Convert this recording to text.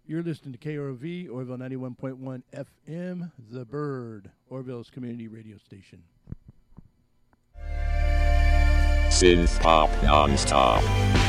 You're listening to KROV, Orville 91.1 FM, The Bird, Orville's community radio station. Synth pop non-stop.